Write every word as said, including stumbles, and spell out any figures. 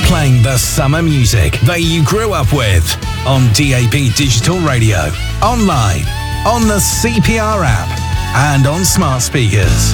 playing the summer music that you grew up with on D A B Digital Radio, online, on the C P R app, and on smart speakers.